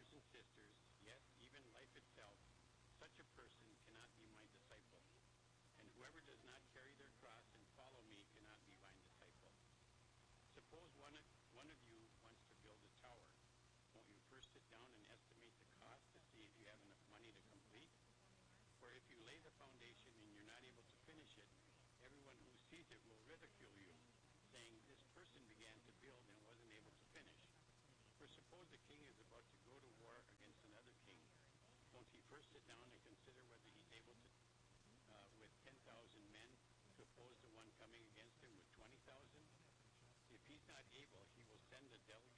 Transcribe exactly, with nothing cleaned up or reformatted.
brothers and sisters, yes, even life itself, such a person cannot be my disciple. And whoever does not carry their cross and follow me cannot be my disciple. Suppose one of, one of you wants to build a tower. Won't you first sit down and estimate the cost to see if you have enough money to complete? For if you lay the foundation and you're not able to finish it, everyone who sees it will ridicule you, saying, this person began to build and wasn't able to finish. For suppose the king is about to go to war against another king. Won't he first sit down and consider whether he's able to, uh, with ten thousand men, to oppose the one coming against him with twenty thousand? If he's not able, he will send a delegation